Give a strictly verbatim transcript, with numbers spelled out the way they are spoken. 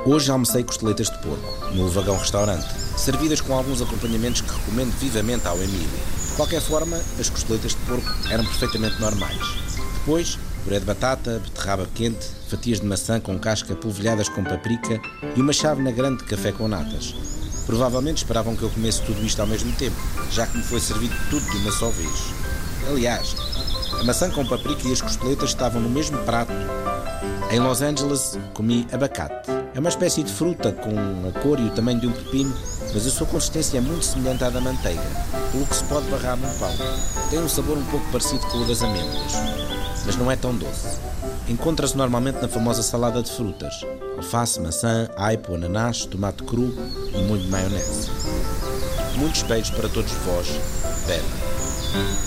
Hoje almocei costeletas de porco, no Vagão Restaurante, servidas com alguns acompanhamentos que recomendo vivamente ao Emílio. De qualquer forma, as costeletas de porco eram perfeitamente normais. Depois, puré de batata, beterraba quente, fatias de maçã com casca polvilhadas com paprika e uma chávena grande de café com natas. Provavelmente esperavam que eu comesse tudo isto ao mesmo tempo, já que me foi servido tudo de uma só vez. Aliás, a maçã com paprika e as costeletas estavam no mesmo prato. Em Los Angeles, comi abacate. É uma espécie de fruta com a cor e o tamanho de um pepino, mas a sua consistência é muito semelhante à da manteiga, pelo que se pode barrar num pão. Tem um sabor um pouco parecido com o das amêndoas, mas não é tão doce. Encontra-se normalmente na famosa salada de frutas: alface, maçã, aipo, ananás, tomate cru e molho de maionese. Muitos beijos para todos vós, Vera.